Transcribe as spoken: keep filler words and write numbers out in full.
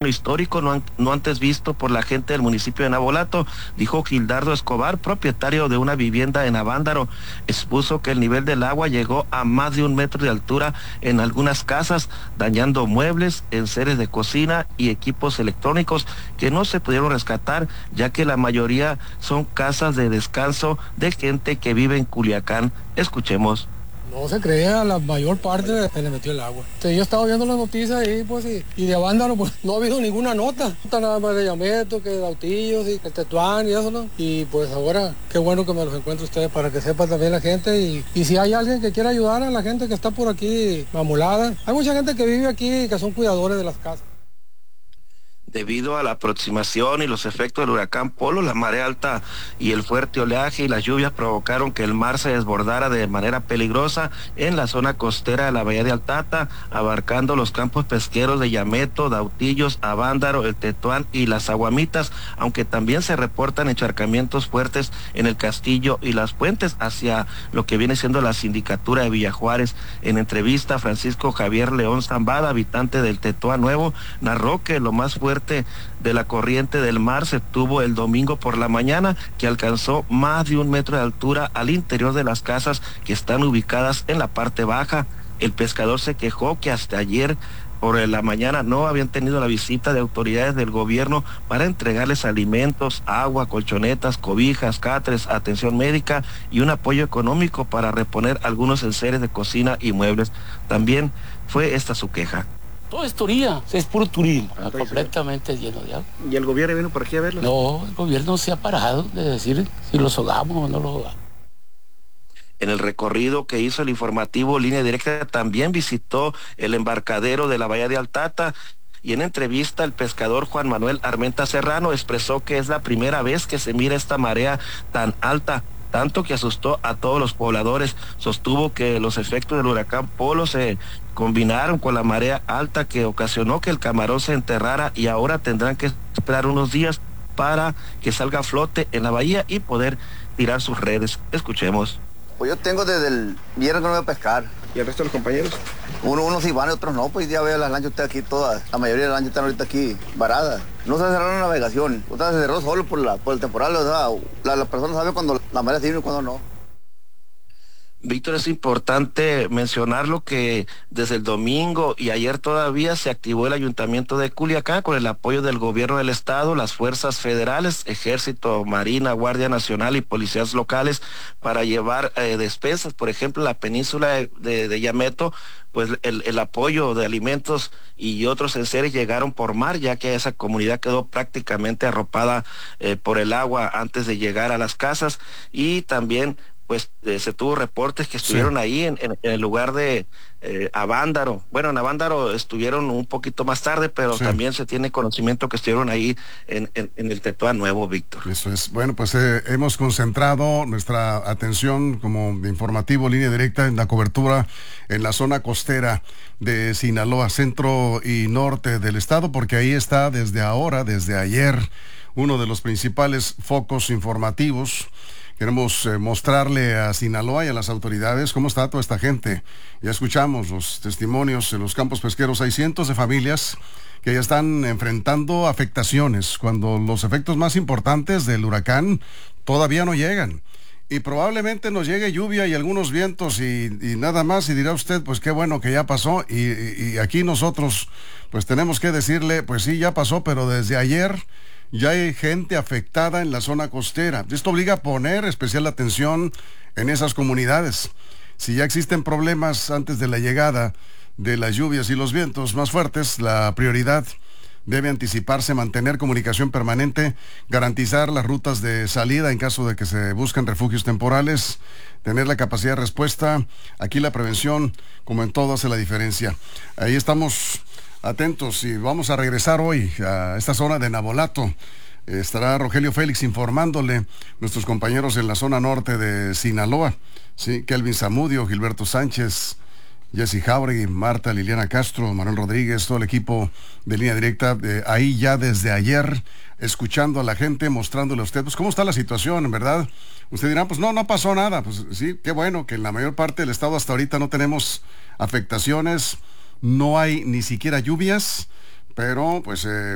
histórico no, an, no antes visto por la gente del municipio de Navolato, dijo Gildardo Escobar, propietario de una vivienda en Avándaro. Expuso que el nivel del agua llegó a más de un metro de altura en algunas casas, dañando muebles, enseres de cocina y equipos electrónicos que no se pudieron rescatar, ya que la mayoría son casas de descanso de gente que vive en Culiacán. Escuchemos. No se crea, la mayor parte se le metió el agua. Sí, yo estaba viendo las noticias ahí, pues, y, y de Avándaro, pues, no ha habido ninguna nota. Nada más de Yameto, que de Autillos, y el Tetuán y eso, ¿no? Y pues ahora, qué bueno que me los encuentre ustedes para que sepa también la gente. Y, y si hay alguien que quiera ayudar a la gente que está por aquí mamulada, hay mucha gente que vive aquí y que son cuidadores de las casas. Debido a la aproximación y los efectos del huracán Polo, la marea alta y el fuerte oleaje y las lluvias provocaron que el mar se desbordara de manera peligrosa en la zona costera de la bahía de Altata, abarcando los campos pesqueros de Yameto, Dautillos, Avándaro, el Tetuán y las Aguamitas, aunque también se reportan encharcamientos fuertes en el Castillo y las Puentes hacia lo que viene siendo la sindicatura de Villajuárez. En entrevista, Francisco Javier León Zambada, habitante del Tetuán Nuevo, narró que lo más fuerte de la corriente del mar se tuvo el domingo por la mañana, que alcanzó más de un metro de altura al interior de las casas que están ubicadas en la parte baja. El pescador se quejó que hasta ayer por la mañana no habían tenido la visita de autoridades del gobierno para entregarles alimentos, agua, colchonetas, cobijas, catres, atención médica y un apoyo económico para reponer algunos enseres de cocina y muebles. También fue esta su queja. Todo es turismo, es puro turismo, ah, completamente sí. Lleno de agua. ¿Y el gobierno vino por aquí a verlo? No, el gobierno se ha parado de decir si los hogamos o no los hogamos. En el recorrido que hizo el informativo Línea Directa también visitó el embarcadero de la bahía de Altata, y en entrevista el pescador Juan Manuel Armenta Serrano expresó que es la primera vez que se mira esta marea tan alta, tanto que asustó a todos los pobladores. Sostuvo que los efectos del huracán Polo se combinaron con la marea alta que ocasionó que el camarón se enterrara y ahora tendrán que esperar unos días para que salga a flote en la bahía y poder tirar sus redes. Escuchemos. Pues yo tengo desde el viernes que no voy a pescar. ¿Y el resto de los compañeros? Uno, unos sí van y otros no, pues ya veo las lanchas usted aquí todas, la mayoría de las lanchas están ahorita aquí varadas. No se cerraron la navegación, o sea, se cerró solo por, la, por el temporal, o sea, la, las personas saben cuando la marea sirve y cuando no. Víctor, es importante mencionarlo que desde el domingo y ayer todavía se activó el Ayuntamiento de Culiacán con el apoyo del gobierno del estado, las fuerzas federales, Ejército, Marina, Guardia Nacional y policías locales para llevar eh, despensas. Por ejemplo, en la península de, de, de Yameto, pues el, el apoyo de alimentos y otros enseres llegaron por mar, ya que esa comunidad quedó prácticamente arropada eh, por el agua antes de llegar a las casas. Y también pues eh, se tuvo reportes que estuvieron sí. ahí en, en, en el lugar de eh, Avándaro. Bueno, en Avándaro estuvieron un poquito más tarde, pero sí. también se tiene conocimiento que estuvieron ahí en, en, en el Tetuán Nuevo, Víctor. Eso es. Bueno, pues eh, hemos concentrado nuestra atención como informativo Línea Directa en la cobertura en la zona costera de Sinaloa, centro y norte del estado, porque ahí está desde ahora, desde ayer, uno de los principales focos informativos. Queremos eh, mostrarle a Sinaloa y a las autoridades cómo está toda esta gente. Ya escuchamos los testimonios en los campos pesqueros. Hay cientos de familias que ya están enfrentando afectaciones cuando los efectos más importantes del huracán todavía no llegan. Y probablemente nos llegue lluvia y algunos vientos y, y nada más, y dirá usted, pues qué bueno que ya pasó. Y, y, y aquí nosotros pues tenemos que decirle, pues sí, ya pasó, pero desde ayer ya hay gente afectada en la zona costera. Esto obliga a poner especial atención en esas comunidades. Si ya existen problemas antes de la llegada de las lluvias y los vientos más fuertes, la prioridad debe anticiparse, mantener comunicación permanente, garantizar las rutas de salida en caso de que se busquen refugios temporales, tener la capacidad de respuesta. Aquí la prevención, como en todo, hace la diferencia. Ahí estamos atentos y vamos a regresar hoy a esta zona de Navolato. Estará Rogelio Félix informándole, nuestros compañeros en la zona norte de Sinaloa, sí, Kelvin Zamudio, Gilberto Sánchez, Jessy Jauregui, Marta Liliana Castro, Manuel Rodríguez, todo el equipo de Línea Directa, eh, ahí ya desde ayer, escuchando a la gente, mostrándole a usted, pues cómo está la situación, en verdad. Usted dirá, pues no, no pasó nada. Pues sí, qué bueno que en la mayor parte del estado hasta ahorita no tenemos afectaciones, no hay ni siquiera lluvias, pero pues eh,